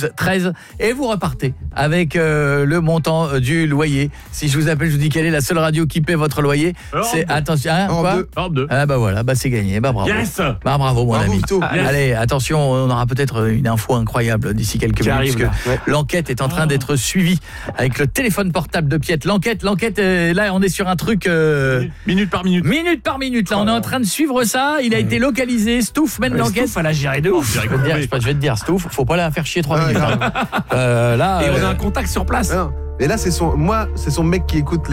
12 13 et vous repartez avec le montant du loyer. Si je vous appelle, je vous dis quelle est la seule radio qui paie votre loyer. C'est attention, Europe 2. Ah bah voilà, bah c'est gagné. Bah bravo. Yes. Bah bravo mon ami. Vito. Yes. Allez, attention, on aura peut-être une info incroyable d'ici quelques minutes parce que l'enquête est en train d'être suivie avec le téléphone portable de Piette. L'enquête là on est sur un truc minute par minute. Minute par minute. Là on est en train de suivre ça, il a été localisé. Stouff mène l'enquête. Stouff à la gérer de ouf. Je vais te dire Stouff, faut pas la faire chier 3 minutes. Là et on a un contact sur place. Et là c'est son mec qui écoute